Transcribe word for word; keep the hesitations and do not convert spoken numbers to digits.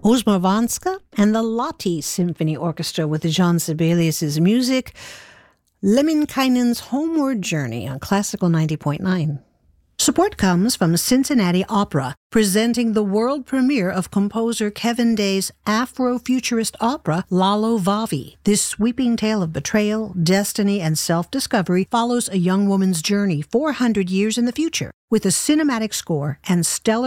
Uzmarvanska and the Lati Symphony Orchestra with Jean Sibelius' music, Lemminkainen's Homeward Journey on Classical ninety point nine. Support comes from Cincinnati Opera, presenting the world premiere of composer Kevin Day's Afro-futurist opera, Lalo Vavi. This sweeping tale of betrayal, destiny, and self-discovery follows a young woman's journey four hundred years in the future, with a cinematic score and stellar